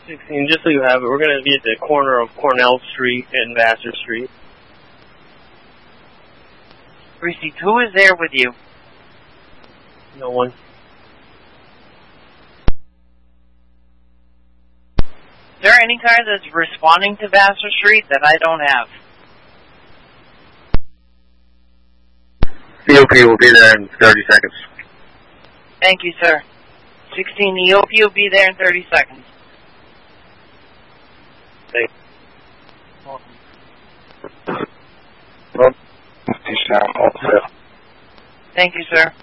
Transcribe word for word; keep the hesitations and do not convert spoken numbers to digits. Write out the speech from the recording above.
sixteen, just so you have it, we're going to be at the corner of Cornell Street and Vassar Street. Received. Who is there with you? No one. Is there any car that's responding to Vassar Street that I don't have? E O P will be there in thirty seconds. Thank you, sir. sixteen, E O P will be there in thirty seconds. Thank Thank you, sir.